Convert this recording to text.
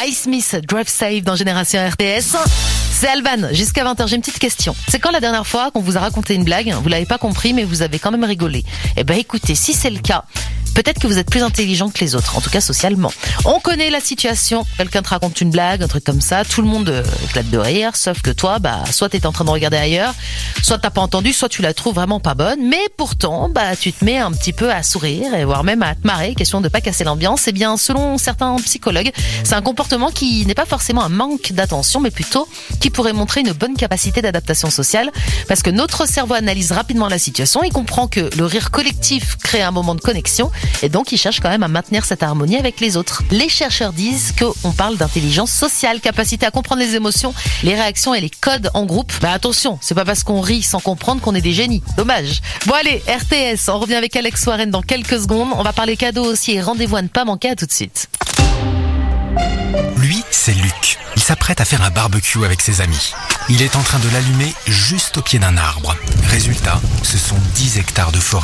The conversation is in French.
Ty Smith, Drive Safe dans Génération RTS. C'est Alban, jusqu'à 20h, j'ai une petite question. C'est quand la dernière fois qu'on vous a raconté une blague, vous l'avez pas compris mais vous avez quand même rigolé? Eh ben écoutez, si c'est le cas, peut-être que vous êtes plus intelligent que les autres, en tout cas socialement. On connaît la situation, quelqu'un te raconte une blague, un truc comme ça, tout le monde éclate de rire, sauf que toi, soit t'es en train de regarder ailleurs, soit t'as pas entendu, soit tu la trouves vraiment pas bonne, mais pourtant, tu te mets un petit peu à sourire, et voire même à te marrer, question de pas casser l'ambiance. Eh bien, selon certains psychologues, c'est un comportement qui n'est pas forcément un manque d'attention, mais plutôt qui pourrait montrer une bonne capacité d'adaptation sociale, parce que notre cerveau analyse rapidement la situation, il comprend que le rire collectif crée un moment de connexion, et donc il cherche quand même à maintenir cette harmonie avec les autres. Les chercheurs disent qu'on parle d'intelligence sociale, capacité à comprendre les émotions, les réactions et les codes en groupe. Attention, c'est pas parce qu'on rit sans comprendre qu'on est des génies. Dommage. Bon allez, RTS, on revient avec Alex Warren dans quelques secondes. On va parler cadeaux aussi et rendez-vous à ne pas manquer. À tout de suite. Lui, c'est Luc. Il s'apprête à faire un barbecue avec ses amis. Il est en train de l'allumer juste au pied d'un arbre. Résultat, ce sont 10 hectares de forêt